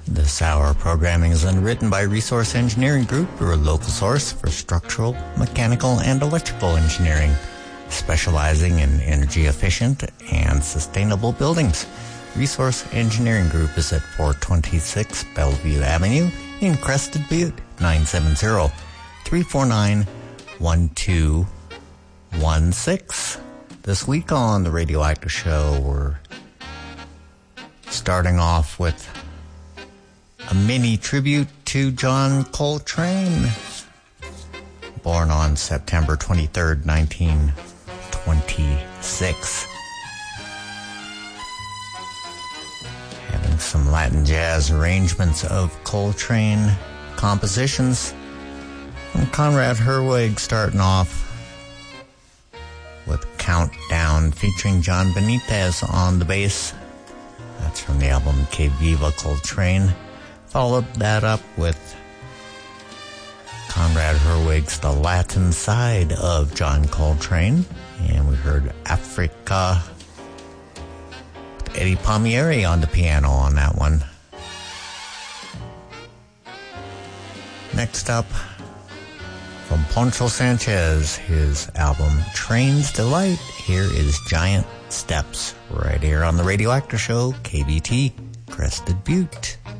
This hour of programming is underwritten by Resource Engineering Group, your local source for structural, mechanical, and electrical engineering, specializing in energy-efficient and sustainable buildings. Resource Engineering Group is at 426 Bellevue Avenue in Crested Butte, 970-349-1216. This week on the Radioactive Show, we're starting off with a mini tribute to John Coltrane, born on September 23rd, 1926. Having some Latin jazz arrangements of Coltrane compositions. And Conrad Herwig starting off with Countdown featuring John Benitez on the bass. That's from the album Que Viva Coltrane. Followed that up with Conrad Herwig's The Latin Side of John Coltrane. And we heard Africa with Eddie Palmieri on the piano on that one. Next up, from Poncho Sanchez, his album Train's Delight, here is Giant Steps, right here on the Radioactive Show, KBT, Crested Butte.